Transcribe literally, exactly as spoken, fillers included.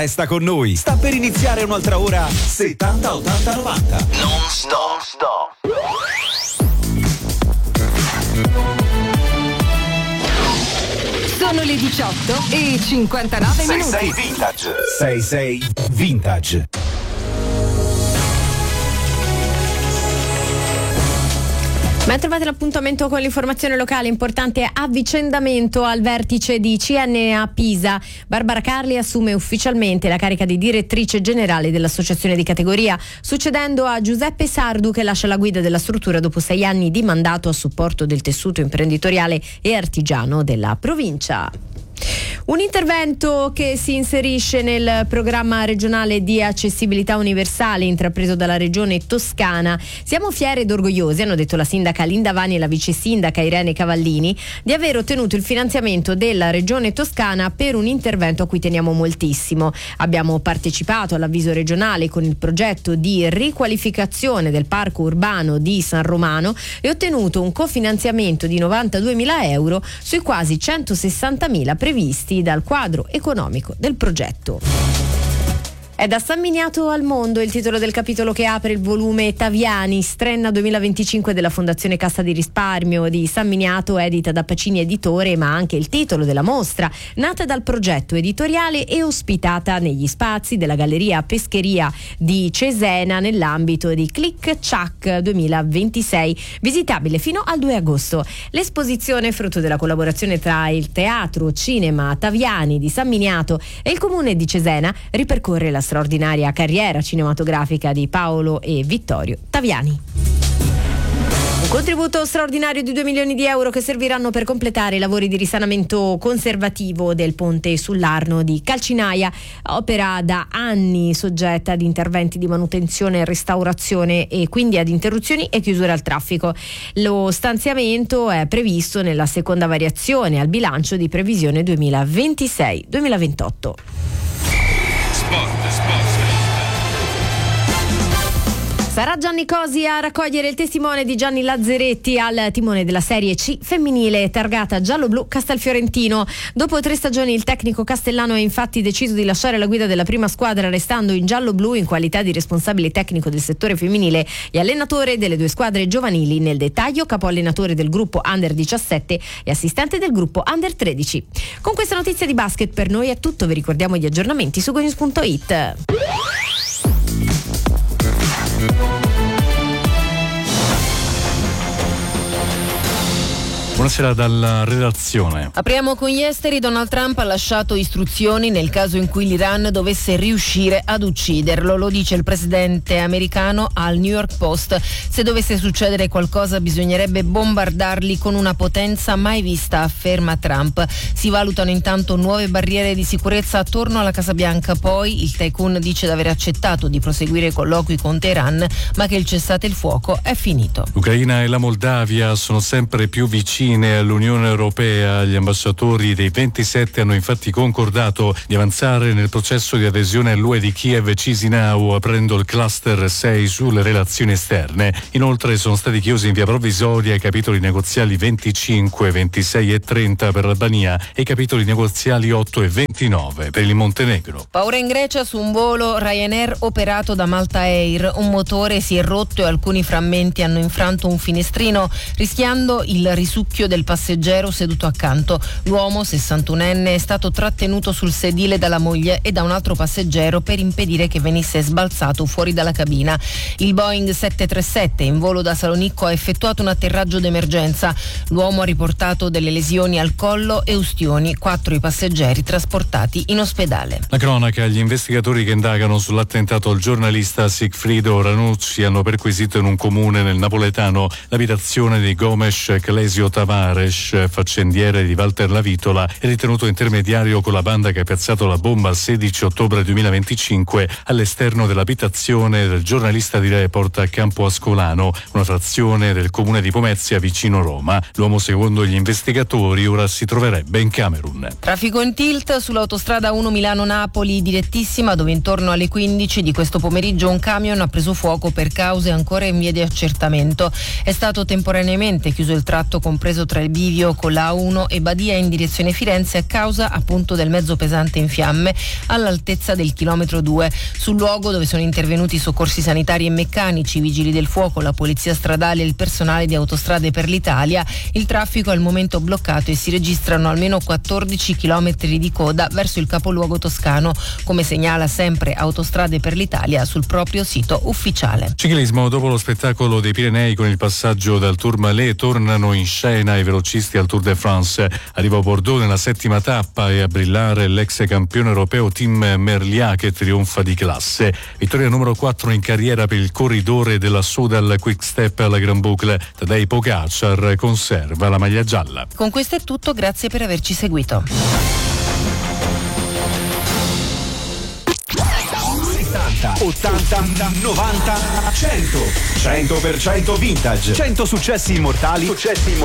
Resta con noi, sta per iniziare un'altra ora settanta ottanta novanta. Non stop, stop. Sono le diciotto e cinquantanove minuti. sei sei Vintage. sei sei Vintage. Ben trovate l'appuntamento con l'informazione locale. Importante avvicendamento al vertice di C N A Pisa. Barbara Carli assume ufficialmente la carica di direttrice generale dell'associazione di categoria, succedendo a Giuseppe Sardu, che lascia la guida della struttura dopo sei anni di mandato a supporto del tessuto imprenditoriale e artigiano della provincia. Un intervento che si inserisce nel programma regionale di accessibilità universale intrapreso dalla regione Toscana. Siamo fieri ed orgogliosi, hanno detto la sindaca Linda Vani e la vice sindaca Irene Cavallini, di aver ottenuto il finanziamento della regione Toscana per un intervento a cui teniamo moltissimo. Abbiamo partecipato all'avviso regionale con il progetto di riqualificazione del parco urbano di San Romano e ottenuto un cofinanziamento di novantaduemila euro sui quasi centosessantamila previsti dal quadro economico del progetto. È da San Miniato al mondo il titolo del capitolo che apre il volume Taviani, Strenna duemilaventicinque della Fondazione Cassa di Risparmio di San Miniato, edita da Pacini Editore, ma anche il titolo della mostra, nata dal progetto editoriale e ospitata negli spazi della Galleria Pescheria di Cesena nell'ambito di Click Chuck duemilaventisei, visitabile fino al due agosto. L'esposizione, frutto della collaborazione tra il Teatro Cinema Taviani di San Miniato e il Comune di Cesena, ripercorre la straordinaria carriera cinematografica di Paolo e Vittorio Taviani. Un contributo straordinario di due milioni di euro che serviranno per completare i lavori di risanamento conservativo del ponte sull'Arno di Calcinaia, opera da anni soggetta ad interventi di manutenzione e restaurazione e quindi ad interruzioni e chiusure al traffico. Lo stanziamento è previsto nella seconda variazione al bilancio di previsione duemilaventisei duemilaventotto. Sport, sport. Sarà Gianni Cosi a raccogliere il testimone di Gianni Lazzaretti al timone della Serie C femminile targata giallo-blu Castelfiorentino. Dopo tre stagioni il tecnico castellano ha infatti deciso di lasciare la guida della prima squadra, restando in giallo-blu in qualità di responsabile tecnico del settore femminile e allenatore delle due squadre giovanili. Nel dettaglio capo allenatore del gruppo Under diciassette e assistente del gruppo Under tredici. Con questa notizia di basket per noi è tutto, vi ricordiamo gli aggiornamenti su gonews punto it. Buonasera dalla redazione. Apriamo con gli esteri. Donald Trump ha lasciato istruzioni nel caso in cui l'Iran dovesse riuscire ad ucciderlo. Lo dice il presidente americano al New York Post. Se dovesse succedere qualcosa bisognerebbe bombardarli con una potenza mai vista, afferma Trump. Si valutano intanto nuove barriere di sicurezza attorno alla Casa Bianca. Poi il tycoon dice di aver accettato di proseguire i colloqui con Teheran, ma che il cessate il fuoco è finito. L'Ucraina e la Moldavia sono sempre più vicine all'Unione Europea. Gli ambasciatori dei ventisette hanno infatti concordato di avanzare nel processo di adesione all'U E di Kiev e Chisinau, aprendo il cluster sei sulle relazioni esterne. Inoltre sono stati chiusi in via provvisoria i capitoli negoziali venticinque, ventisei e trenta per l'Albania e i capitoli negoziali otto e ventinove per il Montenegro. Paura in Grecia su un volo Ryanair operato da Malta Air. Un motore si è rotto e alcuni frammenti hanno infranto un finestrino, rischiando il risucchio del passeggero seduto accanto. L'uomo, sessantunenne, è stato trattenuto sul sedile dalla moglie e da un altro passeggero per impedire che venisse sbalzato fuori dalla cabina. Il Boeing sette tre sette in volo da Salonicco ha effettuato un atterraggio d'emergenza. L'uomo ha riportato delle lesioni al collo e ustioni, quattro i passeggeri trasportati in ospedale. La cronaca: gli investigatori che indagano sull'attentato al giornalista Sigfrido Ranucci hanno perquisito in un comune nel napoletano l'abitazione di Gomes Clesio Tavares, faccendiere di Walter Lavitola e ritenuto intermediario con la banda che ha piazzato la bomba il sedici ottobre duemilaventicinque all'esterno dell'abitazione del giornalista di Report a Campo Ascolano, una frazione del comune di Pomezia vicino Roma. L'uomo, secondo gli investigatori, ora si troverebbe in Camerun. Traffico in tilt sull'autostrada uno Milano-Napoli direttissima, dove intorno alle quindici di questo pomeriggio un camion ha preso fuoco per cause ancora in via di accertamento. È stato temporaneamente chiuso il tratto compreso compreso tra il bivio con la A uno e Badia in direzione Firenze a causa appunto del mezzo pesante in fiamme all'altezza del chilometro due. Sul luogo, dove sono intervenuti soccorsi sanitari e meccanici, vigili del fuoco, la polizia stradale e il personale di Autostrade per l'Italia, il traffico è al momento bloccato e si registrano almeno quattordici chilometri di coda verso il capoluogo toscano, come segnala sempre Autostrade per l'Italia sul proprio sito ufficiale. Ciclismo: dopo lo spettacolo dei Pirenei con il passaggio dal Tourmalet, tornano in scena i velocisti al Tour de France. Arriva a Bordeaux nella settima tappa e a brillare l'ex campione europeo Tim Merlier, che trionfa di classe. Vittoria numero quattro in carriera per il corridore della Soudal Quick Step alla Gran Boucle. Tadej Pogacar conserva la maglia gialla. Con questo è tutto, grazie per averci seguito. ottanta, novanta, cento. cento per cento vintage. cento successi immortali. Successi immortali.